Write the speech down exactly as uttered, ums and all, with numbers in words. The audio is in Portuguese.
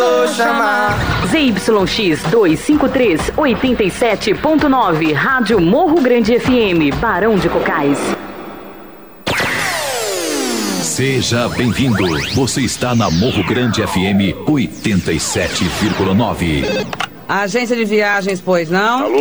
mandou chamar. Z Y X duzentos e cinquenta e três, oitenta e sete ponto nove, Rádio Morro Grande F M, Barão de Cocais. Seja bem-vindo. Você está na Morro Grande F M oitenta e sete vírgula nove. Agência de viagens, pois não? Alô?